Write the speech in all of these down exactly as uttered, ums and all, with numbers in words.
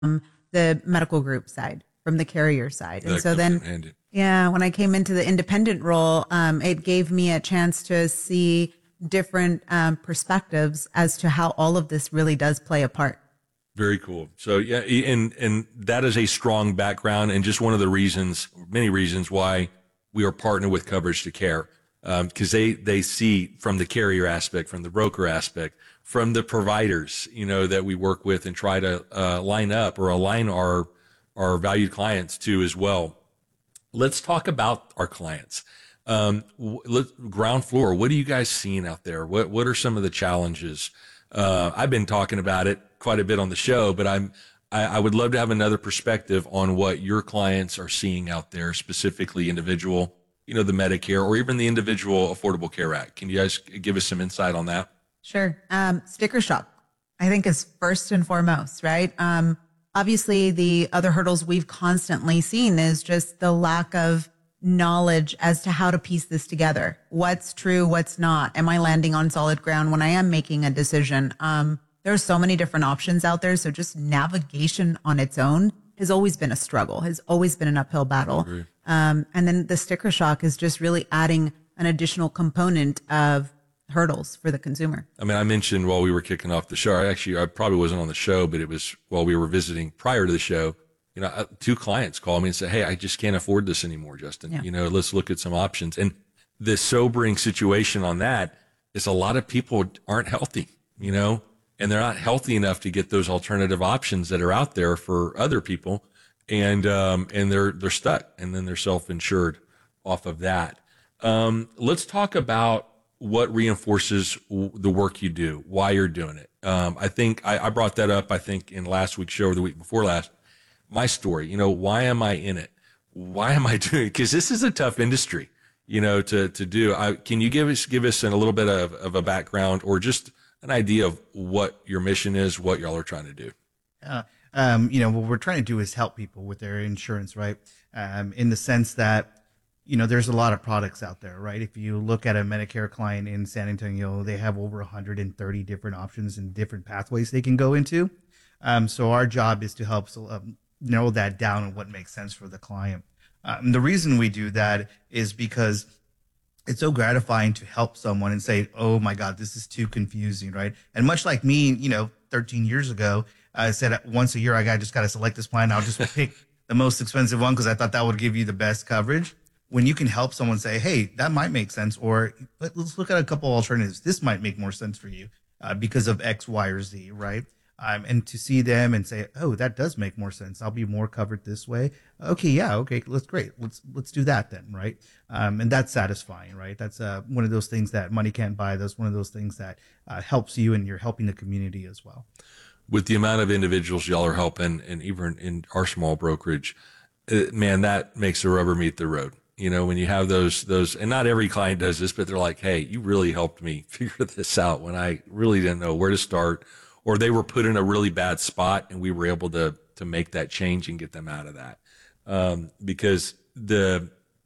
um, the medical group side, from the carrier side. And That so comes in then, handy. yeah, when I came into the independent role, um, it gave me a chance to see different um, perspectives as to how all of this really does play a part. Very cool. So yeah, and and that is a strong background, and just one of the reasons, many reasons why we are partnered with Coverage to Care, because um, they they see from the carrier aspect, from the broker aspect, from the providers, you know, that we work with and try to uh, line up or align our our valued clients to as well. Let's talk about our clients. Um, let, ground floor. What are you guys seeing out there? What what are some of the challenges? Uh, I've been talking about it quite a bit on the show, but I'm, I, I would love to have another perspective on what your clients are seeing out there, specifically individual, you know, the Medicare or even the individual Affordable Care Act. Can you guys give us some insight on that? Sure. Um, sticker shock, I think, is first and foremost, right? Um, obviously, the other hurdles we've constantly seen is just the lack of knowledge as to how to piece this together. What's true, what's not? Am I landing on solid ground when I am making a decision? Um, there are so many different options out there. So just navigation on its own has always been a struggle, has always been an uphill battle. Um, and then the sticker shock is just really adding an additional component of hurdles for the consumer. I mean, I mentioned while we were kicking off the show, I actually, I probably wasn't on the show, but it was while we were visiting prior to the show. You know, two clients called me and said, "Hey, I just can't afford this anymore, Justin. Yeah. You know, let's look at some options." And the sobering situation on that is a lot of people aren't healthy, you know, and they're not healthy enough to get those alternative options that are out there for other people. And, um, and they're, they're stuck, and then they're self-insured off of that. Um, let's talk about what reinforces the work you do, why you're doing it. Um, I think I, I brought that up, I think, in last week's show or the week before last. My story, you know, why am I in it? Why am I doing it? Because this is a tough industry, you know, to to do. I, can you give us give us a little bit of, of a background or just an idea of what your mission is, what y'all are trying to do? Uh, um, you know, what we're trying to do is help people with their insurance, right? Um, in the sense that, you know, there's a lot of products out there, right? If you look at a Medicare client in San Antonio, they have over one hundred thirty different options and different pathways they can go into. Um, so our job is to help um, narrow that down and what makes sense for the client. Um, the reason we do that is because it's so gratifying to help someone and say, "Oh my God, this is too confusing," right? And much like me, you know, thirteen years ago, I said once a year, I got just got to select this plan. I'll just pick the most expensive one because I thought that would give you the best coverage. When you can help someone say, "Hey, that might make sense," or Let, let's look at a couple alternatives. This might make more sense for you uh, because of X, Y, or Z, right? Um, and to see them and say, "Oh, that does make more sense. I'll be more covered this way." Okay, yeah, okay, let's great. Let's let's do that then, right? Um, and that's satisfying, right? That's uh, one of those things that money can't buy. That's one of those things that uh, helps you, and you're helping the community as well. With the amount of individuals y'all are helping, and even in our small brokerage, uh, man, that makes the rubber meet the road. You know, when you have those those, and not every client does this, but they're like, "Hey, you really helped me figure this out when I really didn't know where to start." Or they were put in a really bad spot and we were able to to make that change and get them out of that. Um, because the,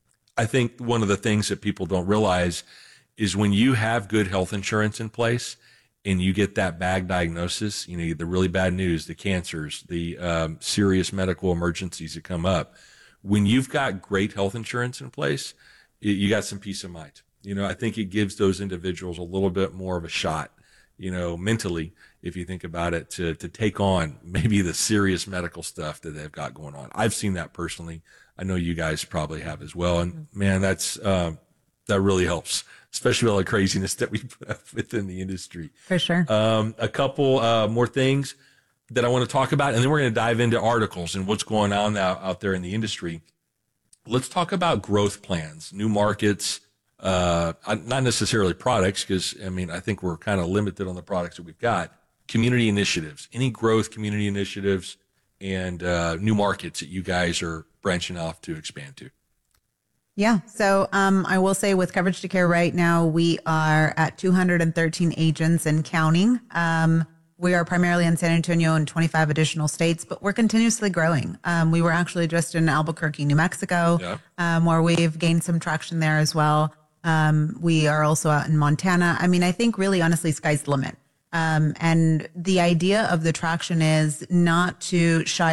I think one of the things that people don't realize is when you have good health insurance in place and you get that bad diagnosis, you know, the really bad news, the cancers, the um, serious medical emergencies that come up, when you've got great health insurance in place, you got some peace of mind. You know, I think it gives those individuals a little bit more of a shot, you know, mentally, if you think about it, to to take on maybe the serious medical stuff that they've got going on. I've seen that personally. I know you guys probably have as well. And man, that's um, that really helps, especially all the craziness that we put up within the industry. For sure. Um, a couple uh, more things that I want to talk about, and then we're going to dive into articles and what's going on now out there in the industry. Let's talk about growth plans, new markets. Uh, not necessarily products, because I mean, I think we're kind of limited on the products that we've got. Community initiatives, any growth community initiatives, and uh, new markets that you guys are branching off to expand to. Yeah. So um, I will say with Coverage to Care right now, we are at two hundred thirteen agents and counting. Um, we are primarily in San Antonio and twenty-five additional states, but we're continuously growing. Um, we were actually just in Albuquerque, New Mexico, yeah. um, where we've gained some traction there as well. Um, we are also out in Montana. I mean, I think really, honestly, sky's the limit. Um, and the idea of the traction is not to shy